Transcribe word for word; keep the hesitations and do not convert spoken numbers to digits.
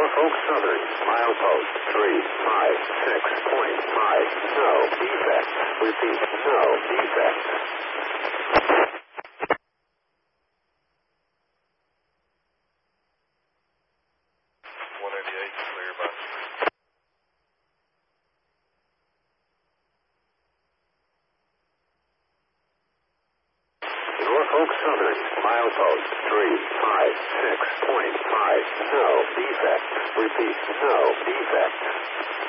Norfolk Southern, milepost three five six point five. No defect. Repeat, no defect. one eighty-eight, clear by. Norfolk Southern, milepost three five six point five. No defect. Repeat, no defect.